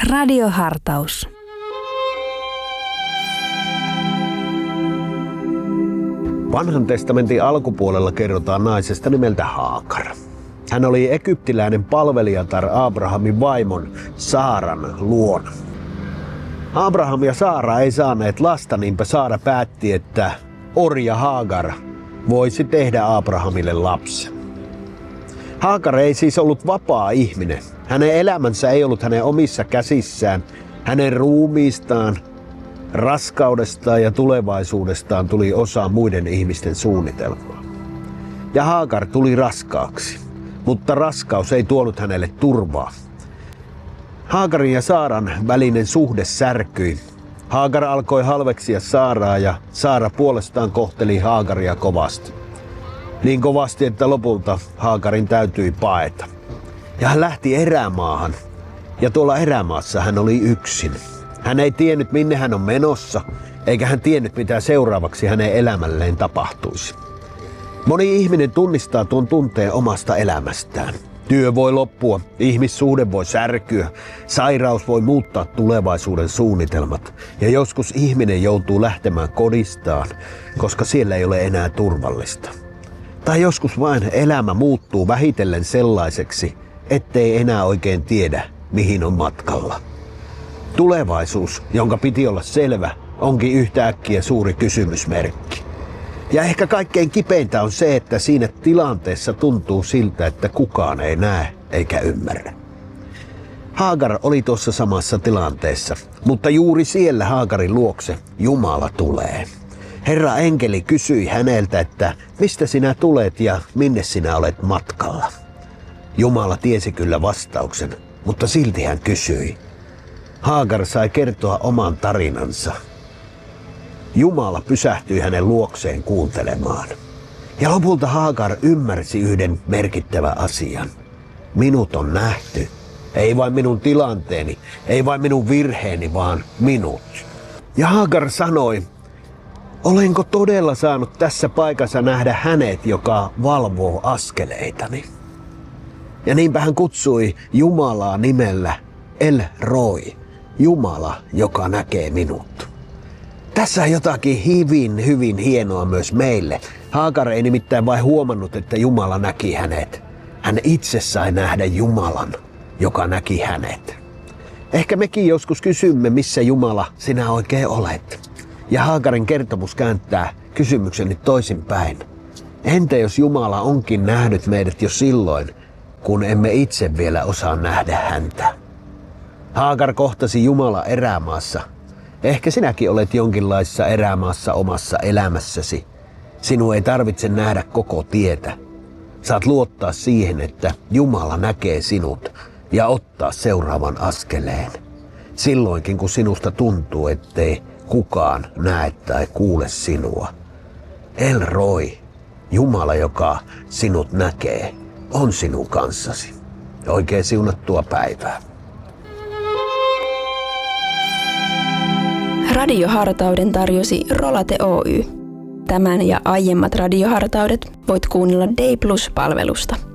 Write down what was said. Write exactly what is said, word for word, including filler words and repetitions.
Radiohartaus. Vanhan testamentin alkupuolella kerrotaan naisesta nimeltä Haagar. Hän oli egyptiläinen palvelijatar Abrahamin vaimon Saaran luona. Abraham ja Saara ei saaneet lasta, niinpä Saara päätti, että orja Haagar voisi tehdä Abrahamille lapsen. Haagar ei siis ollut vapaa ihminen. Hänen elämänsä ei ollut hänen omissa käsissään. Hänen ruumiistaan, raskaudestaan ja tulevaisuudestaan tuli osa muiden ihmisten suunnitelmaa. Ja Haagar tuli raskaaksi, mutta raskaus ei tuonut hänelle turvaa. Haagarin ja Saaran välinen suhde särkyi. Haagar alkoi halveksia Saaraa ja Saara puolestaan kohteli Haagaria kovasti. Niin kovasti, että lopulta Haagarin täytyi paeta. Ja hän lähti erämaahan. Ja tuolla erämaassa hän oli yksin. Hän ei tiennyt, minne hän on menossa, eikä hän tiennyt, mitä seuraavaksi hänen elämälleen tapahtuisi. Moni ihminen tunnistaa tuon tunteen omasta elämästään. Työ voi loppua, ihmissuhde voi särkyä, sairaus voi muuttaa tulevaisuuden suunnitelmat. Ja joskus ihminen joutuu lähtemään kodistaan, koska siellä ei ole enää turvallista. Tai joskus vain elämä muuttuu vähitellen sellaiseksi, ettei enää oikein tiedä, mihin on matkalla. Tulevaisuus, jonka piti olla selvä, onkin yhtäkkiä suuri kysymysmerkki. Ja ehkä kaikkein kipeintä on se, että siinä tilanteessa tuntuu siltä, että kukaan ei näe eikä ymmärrä. Haagar oli tuossa samassa tilanteessa, mutta juuri siellä Haagarin luokse Jumala tulee. Herra enkeli kysyi häneltä, että mistä sinä tulet ja minne sinä olet matkalla. Jumala tiesi kyllä vastauksen, mutta silti hän kysyi. Haagar sai kertoa oman tarinansa. Jumala pysähtyi hänen luokseen kuuntelemaan. Ja lopulta Haagar ymmärsi yhden merkittävän asian. Minut on nähty. Ei vain minun tilanteeni, ei vain minun virheeni, vaan minut. Ja Haagar sanoi, olenko todella saanut tässä paikassa nähdä hänet, joka valvoo askeleitani? Ja niinpä hän kutsui Jumalaa nimellä El Roi, Jumala, joka näkee minut. Tässä on jotakin hyvin, hyvin hienoa myös meille. Haagar ei nimittäin vain huomannut, että Jumala näki hänet. Hän itse sai nähdä Jumalan, joka näki hänet. Ehkä mekin joskus kysymme, missä Jumala sinä oikein olet. Ja Haagarin kertomus kääntää kysymyksen nyt toisinpäin. Entä jos Jumala onkin nähnyt meidät jo silloin, kun emme itse vielä osaa nähdä häntä? Haagar kohtasi Jumala erämaassa. Ehkä sinäkin olet jonkinlaisessa erämaassa omassa elämässäsi. Sinun ei tarvitse nähdä koko tietä. Saat luottaa siihen, että Jumala näkee sinut ja ottaa seuraavan askeleen. Silloinkin kun sinusta tuntuu, ettei kukaan näe tai kuule sinua. El Roi, Jumala, joka sinut näkee, on sinun kanssasi. Oikein siunattua päivää. Radiohartauden tarjosi Rolate Oy. Tämän ja aiemmat radiohartaudet voit kuunnella Day Plus-palvelusta.